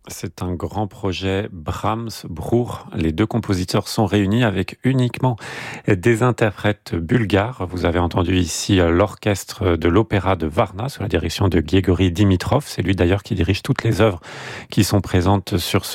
C'est un grand projet Brahms-Bruch. Les deux compositeurs sont réunis avec uniquement des interprètes bulgares. Vous avez entendu ici l'orchestre de l'Opéra de Varna sous la direction de Grigori Dimitrov. C'est lui d'ailleurs qui dirige toutes les œuvres qui sont présentes sur